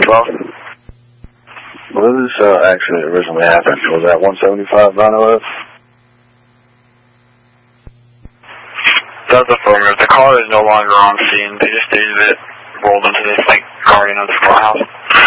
112. Where did this accident originally happen? Was that 175 908? That's affirmative. The car is no longer on scene. They just stated it rolled into this, like, guardian of the courthouse.